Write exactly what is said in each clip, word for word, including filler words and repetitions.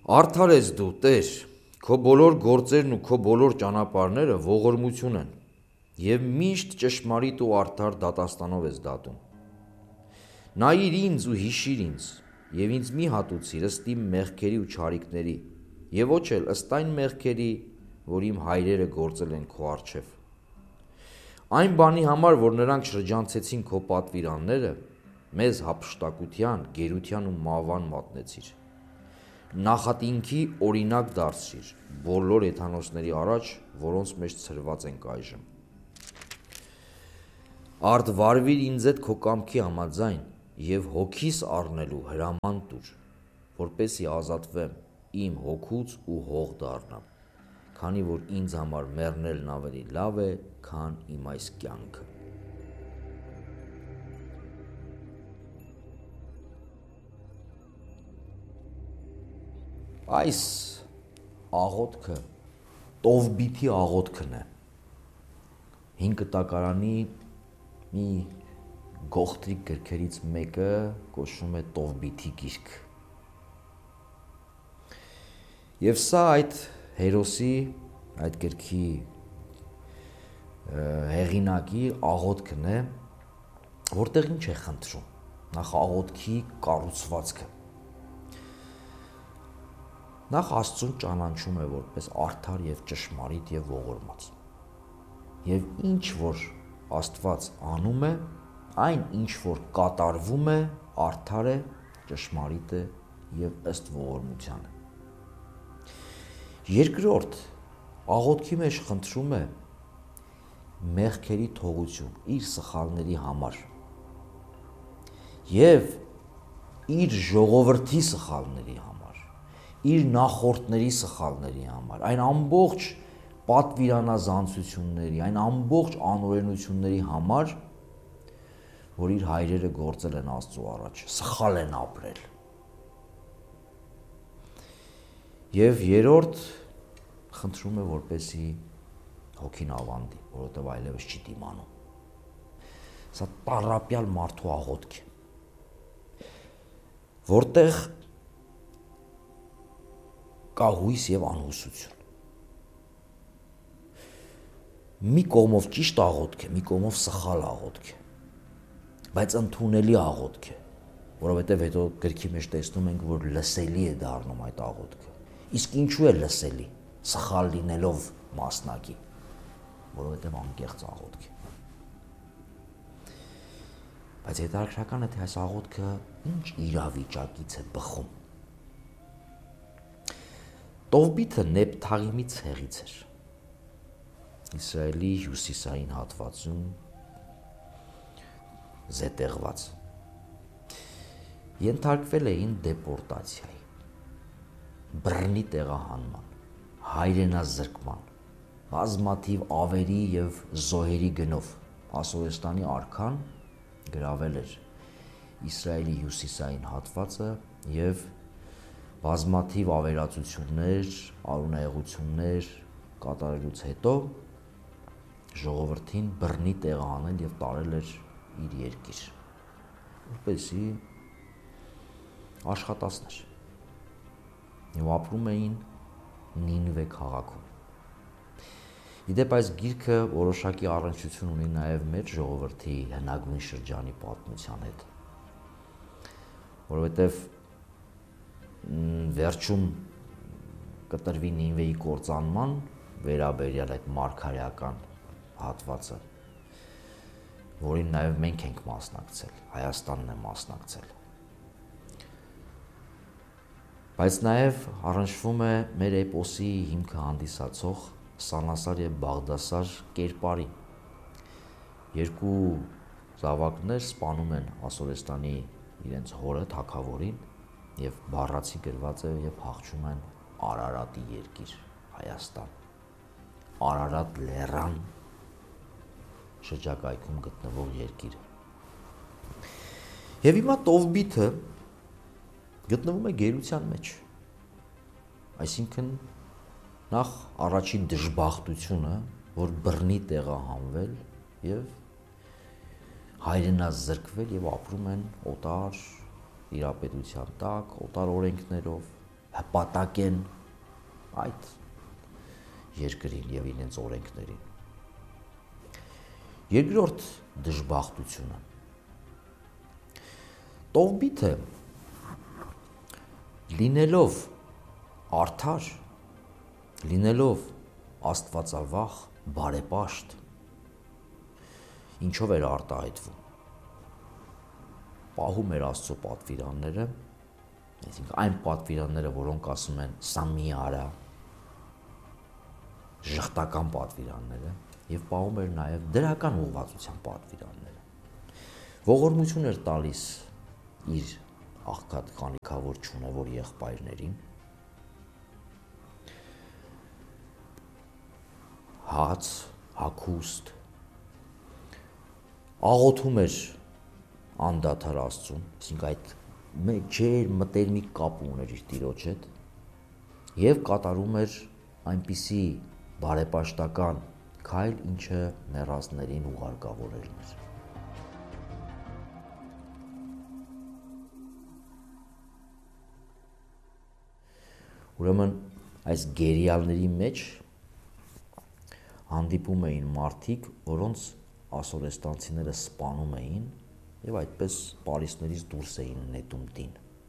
Արդար ես դու, Տեր, քո բոլոր գործերն ու քո բոլոր ճանապարհները ողորմություն են, և միշտ ճշմարիտ ու արդար դատաստանով ես դատում։ Նայիր ինձ ու հիշիր ինձ, և ինձ մի հատուցիր ըստ իմ մեղքերի ու չարիքների, և ոչ էլ ըստ այն մեղքերի, որ իմ հայրերը գործել են քո առջև։ Այն բանի համար, որ նրանք շրջանցեցին քո պատվիրանները, մեզ հափշտակության, գերության ու մահվան մատնեցիր։ Նախատինքի օրինակ դարձրիր բոլոր էթանոսների առաջ, որոնց մեջ ցրված ենք այժմ։ Արդ վարվիր ինձ հետ քո կամքի համաձայն և հոգիս առնելու հրաման տուր, որպեսզի ազատվեմ իմ հոգուց ու հող դառնամ, քանի որ ինձ համար մեռնելն ավելի լավ է, քան իմ այս կյանքը։ Այս աղոթքը Տովբիթի աղոթքն է։ Հին կտակարանի մի գողտրիկ գրքերից մեկը կոչվում է Տովբիթի գիրք։ Եվ սա այդ հերոսի, այդ գրքի հեղինակի աղոթքն է, որտեղ ինչ է խնդրում, նախ աղոթքի կառուցվածքը։ Նախ Աստծուն ճանաչում է որպես արդար և ճշմարիտ և ողորմած։ Եվ ինչ որ Աստված անում է, այն ինչ որ կատարվում է, արդար է, ճշմարիտ է և ըստ ողորմության է։ Երկրորդ, աղոթքի մեջ խնդրում է մեղքերի թողություն իր սխալների համար և իր ժողովրդի սխալների համար, իր նախորդների սխալների համար, այն ամբողջ պատվիրանազանցությունների, այն ամբողջ անօրենությունների համար, որ իր հայրերը գործել են Աստծո առաջ, սխալ են ապրել։ Եվ երրորդ, խնդրում է, որպեսզի հոգին ավանդի, որովհետև այլևս չի դիմանում։ Սա տառապյալ մարդու աղոթք է, որտեղ կա հույս և անհուսություն։ Մի կողմով ճիշտ աղոթք է, մի կողմով սխալ աղոթք է, բայց ընդունելի աղոթք է, որովհետև հետո գրքի մեջ տեսնում ենք, որ լսելի է դառնում այդ աղոթքը։ Իսկ ինչու է լսելի, սխալ լինելով մասնակի, որովհետև անկեղծ աղոթք է։ Բայց հետաքրքրական է, թե այս աղոթքը ինչ իրավիճակից է բխում։ Տովբիթը Նեփթաղիմի ցեղից էր, Իսրայելի հյուսիսային հատվածում զետեղված։ Ենթարկվել էին դեպորտացիայի, բռնի տեղահանման, հայրենազրկման, բազմաթիվ ավերի և զոհերի գնով Ասորեստանի արքան գրավել էր Իսրայելի հյուսիսային հատվածը և բազմաթիվ ավերածություններ, արունահեղություններ կատարելուց հետո ժողովրդին բռնի տեղահանել և տարել էր իր երկիր, որպեսզի աշխատացներ, և ապրում էին Նինվե քաղաքում։ Ի դեպ, այս գիրքը որոշակի առնչություն ունի նաև մեր ժողովրդի հնագույն շրջանի պատմության հետ, որովհետև վերջում կտրվի Նինվեի կործանման վերաբերյալ այդ մարգարեական հատվածը, որին նաև մենք ենք մասնակցել, Հայաստանն է մասնակցել։ Բայց նաև առնչվում է մեր էպոսի հիմքը հանդիսացող Սանասար և Բաղդասար կերպարի։ Երկու զավակներ սպանում են Ասորեստանի իրենց հորը, թագավորին, և բառացի գրված է և փախչում են Արարատի երկիր, Հայաստան, Արարատ լեռան շրջակայքում գտնվող երկիրը։ Եվ հիմա Տովբիթը գտնվում է գերության մեջ, այսինքն նախ առաջին դժբախտությունը, որ բռնի տեղահանվել և հայրենազրկվել և ապրում են օտար տիրապետության տակ, օտար օրենքներով, հպատակեն այդ երկրին եւ իրենց օրենքներին։ Երկրորդ դժբախտությունը Տովբիթը լինելով արդար, լինելով աստվածավախ, բարեպաշտ, ինչով էր արտահայտվում։ Պահում էր Աստծո պատվիրանները, այսինքն այն պատվիրանները, որոնք ասում են սա մի արա, ժխտական պատվիրանները, եւ պահում էր նաեւ դրական ուղղվածության պատվիրանները։ Ողորմություն էր տալիս իր աղքատ խանիքավոր չունևոր եղբայրներին, հաց, հագուստ, աղոթում էր անդադար Աստծուն, այսինքն այդ ջեր մտերմիկ կապ ուներ իր Տիրոջ հետ եւ կատարում էր այնպիսի բարեպաշտական քայլ, ինչը մեռածներին ուղարկավորելն էր։ Ուրեմն այս գերիալների մեջ հանդիպում էին մարդիկ, որոնց ասորեստանցիները սպանում էին եւ այդպես Պարիսներից դուրս էին նետում տին։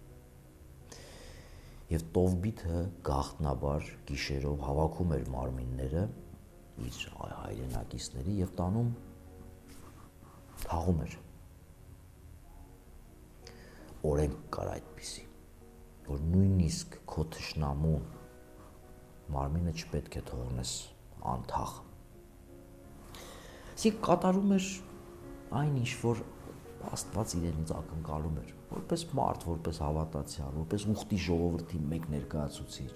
Եվ Տովբիթը գաղտնաբար գիշերով հավաքում էր մարմինները իր հայրենակիցների եւ տանում թաղում էր։ Օրենք կար այդպիսի, որ նույնիսկ քո թշնամուն մարմինը չպետք է թողնես անթաղ։ Իսկ կատարում էր այն ինչ որ Աստված իրենից ակնկալում էր, որպես մարդ, որպես հավատացյալ, որպես ուխտի ժողովրդի մեկ ներկայացուցիչ։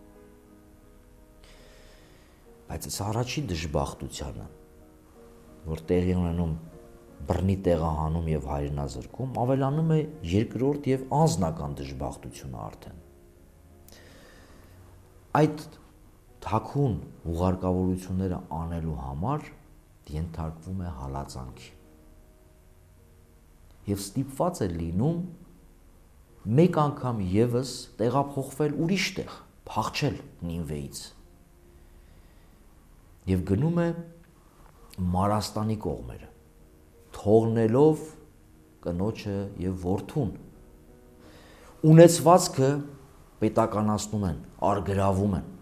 Բայց այս առաջի դժբախտությանը, որ տեղի ունենում բռնի տեղահանում եւ հայրենազրկում, ավելանում է երկրորդ եւ անձնական դժբախտությունը արդեն։ Այդ թաքուն ուղարկավորությունները անելու համար ենթարկվում է հալածանքի։ Եվ ստիպված է լինում մեկ անգամ եւս տեղափոխվել ուրիշ տեղ, փախչել Նինվեից։ Եվ գնում է Մարաստանի կողմերը, թողնելով կնոջը եւ որդուն։ Ունեցվածքը պետականացնում են, արգրավում են։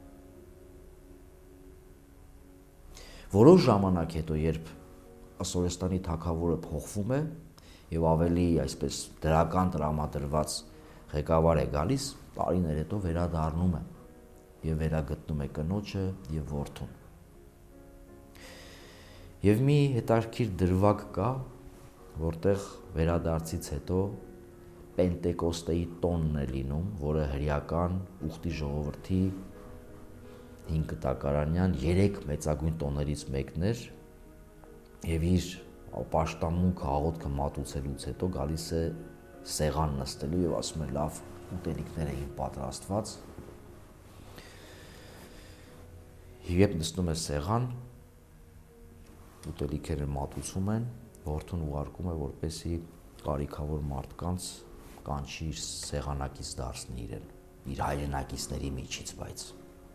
Որոշ ժամանակ հետո, երբ Ասորեստանի թագավորը փոխվում է եւ ավելի այսպես դրական տրամադրված ղեկավար է գալիս, տարիներ հետո վերադառնում է եւ վերագտնում է կնոջը եւ որդուն։ Եվ մի հետաքրքիր դրվագ կա, որտեղ վերադարձից հետո Պենտեկոստեի տոնն է լինում, որը հրեական ուխտի ժողովրդի հինգ տակարանյան երեք մեծագույն տոներից մեկն էր եւ իր պաշտամունքը աղոթքը մատուցելուց հետո գալիս է սեղան նստելու եւ ասում է լավ ուտելիքներ էին պատրաստված։ Երբ նստում է սեղան, ուտելիքները մատուցում են, որդուն ուղարկում է, որպեսի կարիքավոր մարդկանց կանչի իր սեղանակից դարձնի իրեն, իր հայրենակիցների միջից, բայց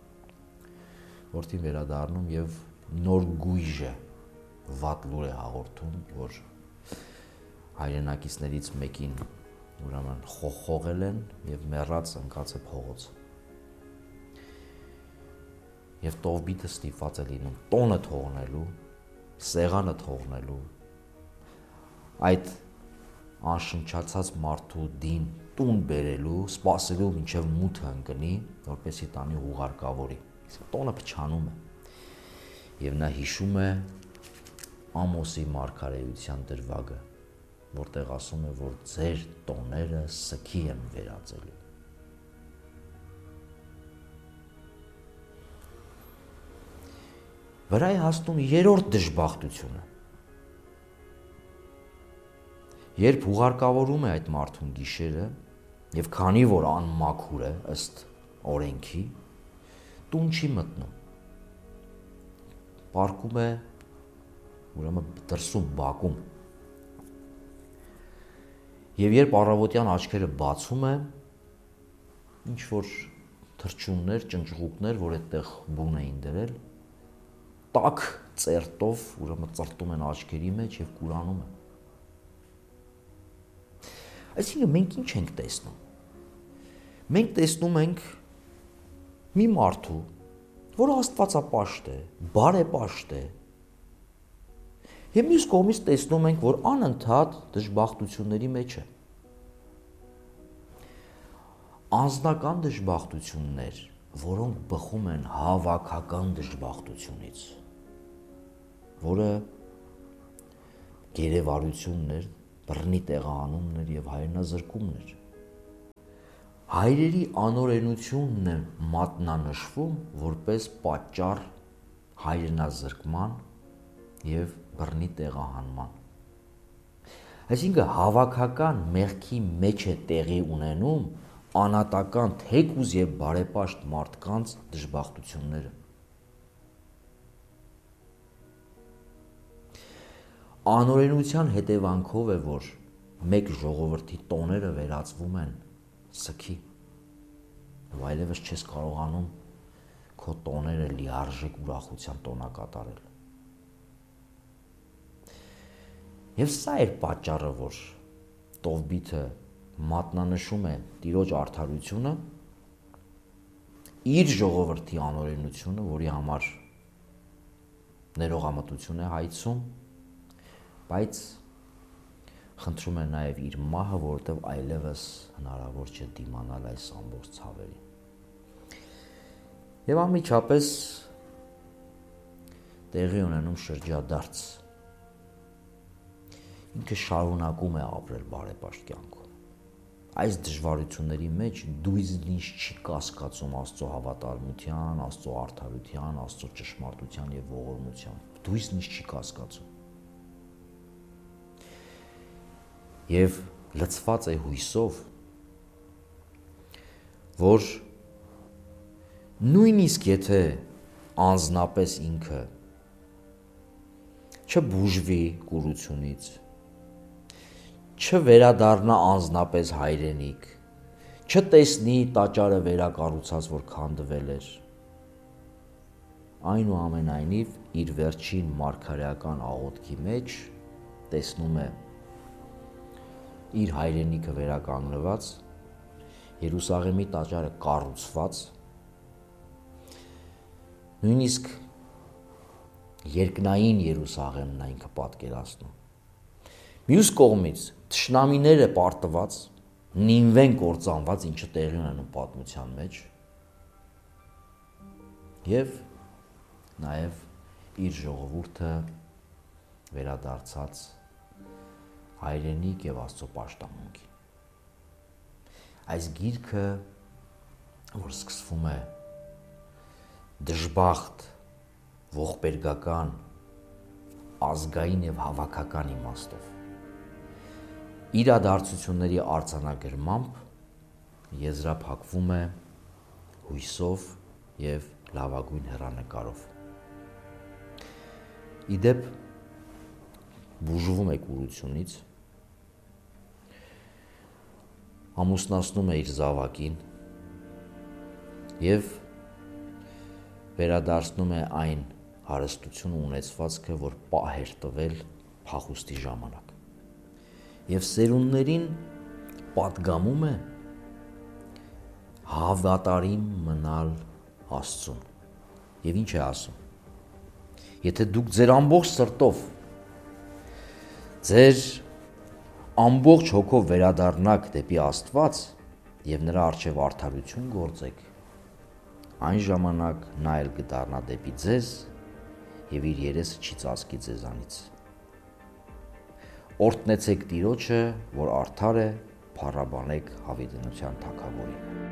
որդին վերադառնում եւ նոր գույժ է վատ լուր է հաղորդում, որ հայրենակիցներից մեկին ուրեմն խոխողել են եւ մեռած ընկած է փողոց։ Եվ Տովբիթը ստիպված է լինում տոնը թողնելու, սեղանը թողնելու, այդ անշնչացած մարդու դին տուն բերելու, սպասելու մինչև մութը ընկնի, որպեսզի տանի ուղարկավորի։ Իսկ տոնը փչանում է։ Եվ նա հիշում է Ամոսի մարգարեության դրվագը, որտեղ ասում է, որ ձեր տոները սքի են վերածելու։ Վրա է հասնում երրորդ դժբախտությունը։ Երբ ուղարկավորում է այդ մարդուն գիշերը, եւ քանի որ անմաքուր է ըստ օրենքի, տուն չի մտնում։ Պարկում է ուրեմն դրսում բակում։ Եվ երբ առավոտյան աչքերը բացում է, ինչ որ թրջուններ, ճնճղուկներ, որ այդտեղ բուն էին դրել, տաք ծերտով, ուրեմն ծրտում են աչքերի մեջ եւ կուրանում են։ Այսինքն մենք ինչ ենք տեսնում։ Մենք տեսնում ենք մի մարդու, որը աստվածապաշտ է, բարեպաշտ է։ Եվ մյուս կողմից տեսնում ենք, որ անընդհատ դժբախտությունների մեջ է։ Անձնական դժբախտություններ, որոնք բխում են հավաքական դժբախտությունից, որը գերեվարություններ, բռնի տեղահանումներ եւ հայրենազրկումներ։ Հայրերի անօրենությունն է մատնանշվում որպես պատճառ հայրենազրկման եւ բռնի տեղահանման։ Այսինքն հավաքական մեղքի մեջ է տեղի ունենում անատական թեկուզ եւ բարեպաշտ մարդկանց դժբախտությունները։ Անօրենության հետևանքով է, որ մեկ ժողովրդի տոները վերածվում են սքի, եւ այլևս չես կարողանում քո տոները լիարժեք ուրախության տոնակատարել։ Եվ սա էր պատճառը, որ Տովբիթը մատնանշում է Տիրոջ արդարությունը, իր ժողովրդի անօրենությունը, որի համար ներողամտություն է հայցում, բայց խնդրում է նաև իր մահը, որովհետև այլևս հնարավոր չէ դիմանալ այս ամբողջ ցավերին։ Եվ անմիջապես տեղի ունենում շրջադարձ։ Ինքը շարունակում է ապրել բարեպաշտ կյանքում։ Այս դժվարությունների մեջ դույզնից չի կասկածում Աստծո հավատարմության, Աստծո արդարության, Աստծո ճշմարտության եւ ողորմության։ Դույզնից չի կասկածում։ Եվ լցված է հույսով, որ նույնիսկ եթե անձնապես ինքը չբուժվի կուրությունից, չվերադառնա անձնապես հայրենիք, չտեսնի տաճարը վերակառուցած, որ քանդվել էր, այնուամենայնիվ իր վերջին մարգարեական աղոթքի մեջ տեսնում է իր հայրենիքը վերականգնված, Երուսաղեմի տաճարը կառուցված, նույնիսկ երկնային Երուսաղեմն է ինքը պատկերացնում։ Մյուս կողմից թշնամիները պարտված, նինվեն կործանված, ինչը տեղի ունենում պատմության մեջ, եւ նաեւ իր ժողովուրդը վերադարձած հայրենիք եւ Աստծո պաշտամունքի։ Այս գիրքը, որ սկսվում է դժբախտ, ողբերգական, ազգային եւ հավաքական իմաստով, իրադարձությունների արձանագրմամբ եզրափակվում է հույսով եւ լավագույն հեռանկարով։ Իդեպ բուժվում է կուրությունից, ամուսնացնում է իր զավակին եւ վերադարձնում է այն հարստությունը ունեցվածքը, որ պահ էր տվել փախուստի ժամանակ։ Եվ սերունդներին պատգամում է հավատարիմ մնալ Աստծուն։ Եվ ինչ է ասում. եթե դուք ձեր ամբողջ սրտով, ձեր ամբողջ հոգով վերադառնաք դեպի Աստված եւ նրա առջեւ արդարություն գործեք, այն ժամանակ նա էլ կդառնա դեպի ձեզ եւ իր երեսը չի ծածկի ձեզանից։ Օրհնեցեք Տիրոջը, որ արդար է, փառաբանեք հավիտենության Թագավորին։